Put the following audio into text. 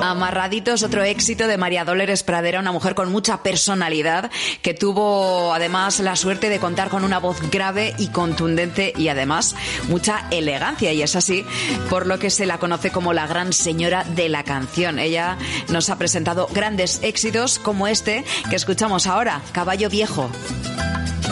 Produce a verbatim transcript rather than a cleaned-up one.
Amarraditos, otro éxito de María Dolores Pradera, una mujer con mucha personalidad que tuvo además la suerte de contar con una voz grave y contundente y además mucha elegancia, y es así por lo que se la conoce como la gran señora de la canción. Ella nos ha presentado grandes éxitos como este que escuchamos ahora, Caballo Viejo.